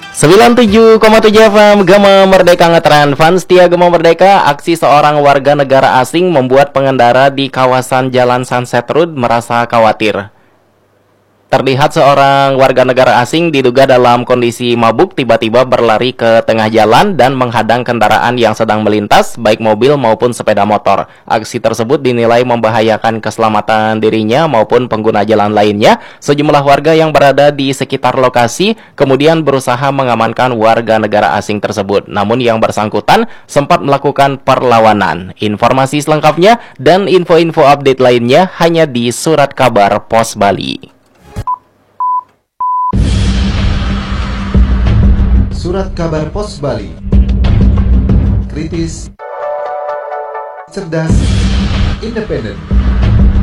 97,7 FM Gema Merdeka ngetren. Fans setia Gema Merdeka, aksi seorang warga negara asing membuat pengendara di kawasan Jalan Sunset Road merasa khawatir. Terlihat seorang warga negara asing diduga dalam kondisi mabuk tiba-tiba berlari ke tengah jalan dan menghadang kendaraan yang sedang melintas, baik mobil maupun sepeda motor. Aksi tersebut dinilai membahayakan keselamatan dirinya maupun pengguna jalan lainnya. Sejumlah warga yang berada di sekitar lokasi kemudian berusaha mengamankan warga negara asing tersebut. Namun yang bersangkutan sempat melakukan perlawanan. Informasi selengkapnya dan info-info update lainnya hanya di Surat Kabar Pos Bali. Surat Kabar Pos Bali. Kritis, cerdas, independen.